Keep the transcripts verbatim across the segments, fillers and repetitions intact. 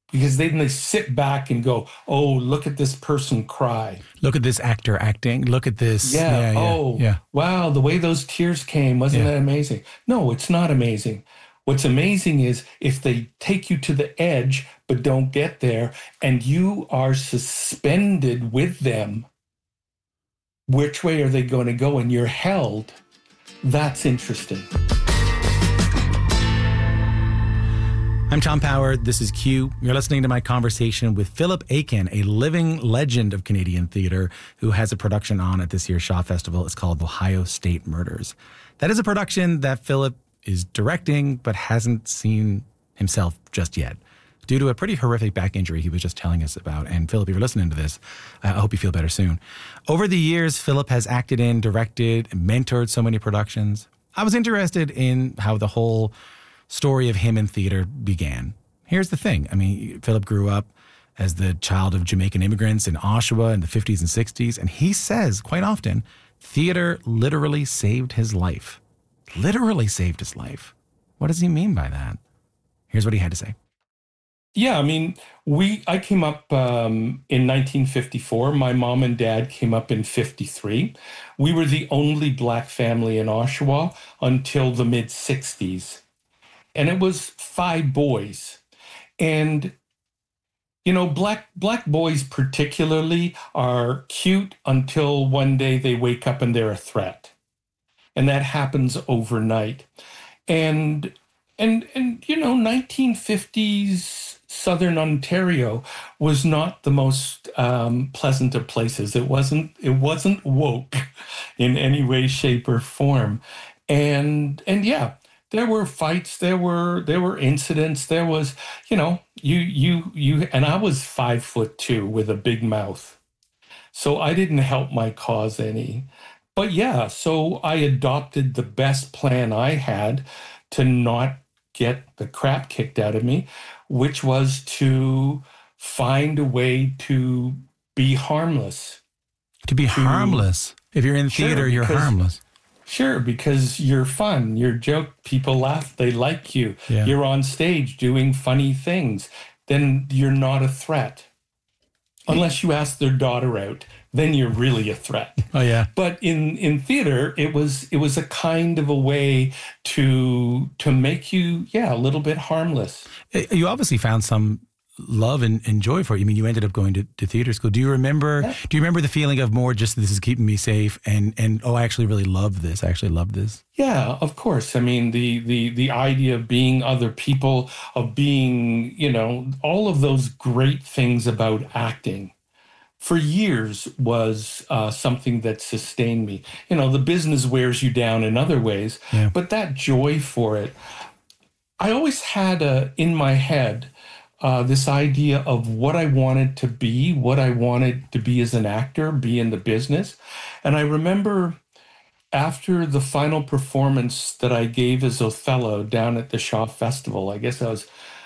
because then they sit back and go, oh, look at this person cry. Look at this actor acting. Look at this. Yeah. yeah, yeah oh, yeah. wow. The way those tears came. Wasn't Yeah. that amazing? No, it's not amazing. What's amazing is if they take you to the edge, but don't get there, and you are suspended with them, which way are they going to go? And you're held. That's interesting. I'm Tom Power. This is Q. You're listening to my conversation with Philip Aiken, a living legend of Canadian theatre who has a production on at this year's Shaw Festival. It's called Ohio State Murders. That is a production that Philip is directing but hasn't seen himself just yet due to a pretty horrific back injury he was just telling us about. And Philip, if you're listening to this, I hope you feel better soon. Over the years, Philip has acted in, directed, and mentored so many productions. I was interested in how the whole story of him in theater began. Here's the thing. I mean, Philip grew up as the child of Jamaican immigrants in Oshawa in the fifties and sixties, and he says quite often, theater literally saved his life. Literally saved his life. What does he mean by that? Here's what he had to say. Yeah, I mean, we. I came up um, in nineteen fifty-four. My mom and dad came up in fifty-three. We were the only Black family in Oshawa until the mid-sixties. And it was five boys. And, you know, black black boys particularly are cute until one day they wake up and they're a threat. And that happens overnight. And, and, and you know, nineteen fifties Southern Ontario was not the most um, pleasant of places. It wasn't, it wasn't woke in any way, shape, or form. And, and yeah, there were fights, there were there were incidents, there was, you know, you you you and I was five foot two with a big mouth. So I didn't help my cause any. But yeah, so I adopted the best plan I had to not get the crap kicked out of me, which was to find a way to be harmless. To be to, harmless. If you're in theater, sure, you're harmless. Sure, because you're fun, you're joke, people laugh, they like you. Yeah. You're on stage doing funny things. Then you're not a threat. Unless you ask their daughter out, then you're really a threat. Oh yeah. But in, in theater, it was it was a kind of a way to to make you, yeah, a little bit harmless. You obviously found some love and, and joy for it. I mean, you ended up going to, to theater school. Do you remember, yeah. do you remember the feeling of more just this is keeping me safe and, and oh, I actually really love this. I actually love this. Yeah, of course. I mean, the, the, the idea of being other people, of being, you know, all of those great things about acting for years was uh, something that sustained me. You know, the business wears you down in other ways, yeah. but that joy for it, I always had a, in my head, Uh, this idea of what I wanted to be, what I wanted to be as an actor, be in the business. And I remember after the final performance that I gave as Othello down at the Shaw Festival, I guess that was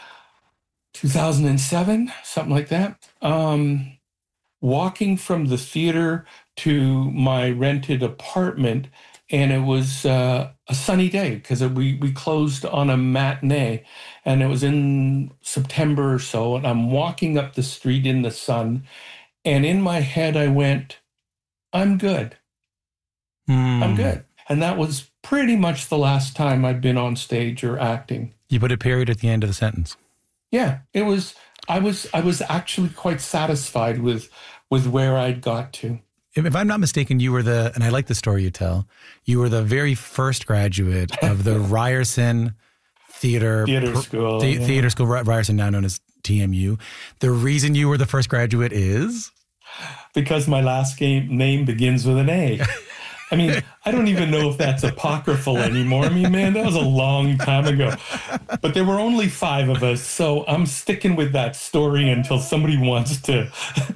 two thousand seven, something like that, um, walking from the theater to my rented apartment, and it was uh, a sunny day because we, we closed on a matinee, and it was in September or so, and I'm walking up the street in the sun, and in my head I went, I'm good. Mm. I'm good. And that was pretty much the last time I'd been on stage or acting. You put a period at the end of the sentence. Yeah, it was, I was, I was actually quite satisfied with, with where I'd got to. If I'm not mistaken, you were the, and I like the story you tell, you were the very first graduate of the Ryerson Theater, theater School. The, yeah. Theater School, Ryerson, now known as T M U. The reason you were the first graduate is? Because my last game, name begins with an A. I mean, I don't even know if that's apocryphal anymore. I mean, man, that was a long time ago. But there were only five of us, so I'm sticking with that story until somebody wants to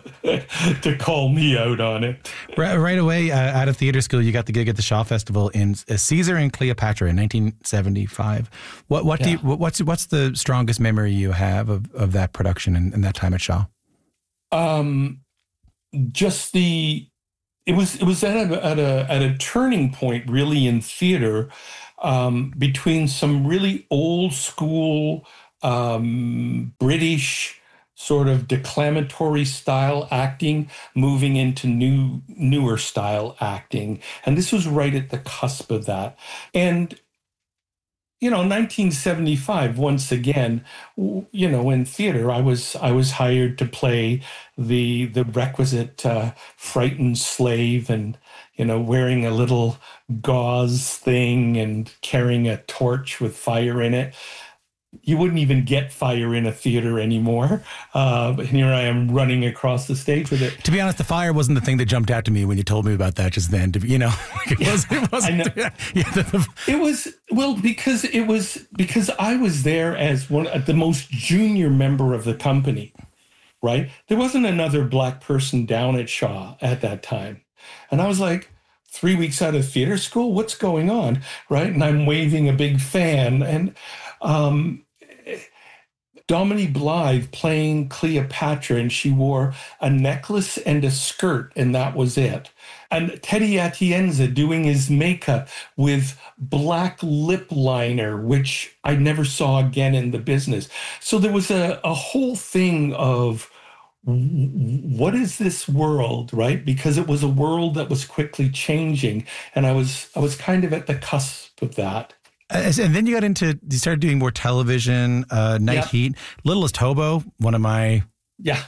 to call me out on it. Right, right away, uh, out of theater school, you got the gig at the Shaw Festival in uh, Caesar and Cleopatra in nineteen seventy-five. What what yeah. do you, what's what's the strongest memory you have of, of that production and, and that time at Shaw? Um, just the. It was it was at a at a at a turning point really in theater um, between some really old school um, British sort of declamatory style acting, moving into new, newer style acting. And this was right at the cusp of that. And, you know, nineteen seventy-five, once again, you know, in theater, I was I was hired to play the the requisite uh, frightened slave, and, you know, wearing a little gauze thing and carrying a torch with fire in it. You wouldn't even get fire in a theater anymore. Uh, but here I am running across the stage with it. To be honest, the fire wasn't the thing that jumped out to me when you told me about that just then. To, you know, it, was, it wasn't. I know. Yeah, yeah, the, it was, well, because it was, because I was there as one, the most junior member of the company, right? There wasn't another Black person down at Shaw at that time. And I was like, three weeks out of theater school, what's going on, right? And I'm waving a big fan. And um, Dominique Blythe playing Cleopatra, and she wore a necklace and a skirt, and that was it. And Teddy Atienza doing his makeup with black lip liner, which I never saw again in the business. So there was a, a whole thing of, what is this world, right? Because it was a world that was quickly changing, and I was I was kind of at the cusp of that. Uh, and then you got into, you started doing more television, uh, Night Yeah. Heat, Littlest Hobo, one of my Yeah,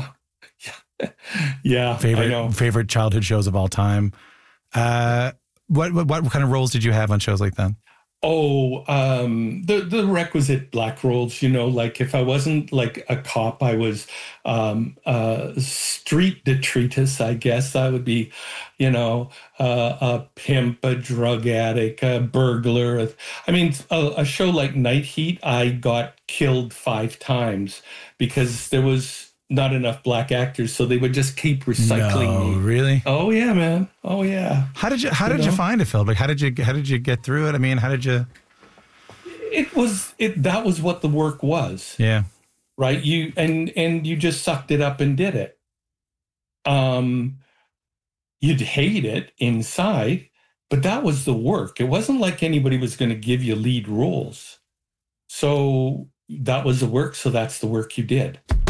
yeah, yeah. I favorite know. favorite childhood shows of all time. Uh, what, what what kind of roles did you have on shows like that? Oh, um, the the requisite Black roles, you know, like if I wasn't like a cop, I was um, uh, street detritus, I guess. I would be, you know, uh, a pimp, a drug addict, a burglar. I mean, a, a show like Night Heat, I got killed five times because there was not enough Black actors, so they would just keep recycling No, me. really? Oh yeah, man. Oh yeah. How did you How You did you know? find it, Phil? Like, how did you how did you get through it? I mean, how did you? It was it. That was what the work was. Yeah. Right, you and and you just sucked it up and did it. Um you'd hate it inside, but that was the work. It wasn't like anybody was going to give you lead roles, so that was the work, so that's the work you did.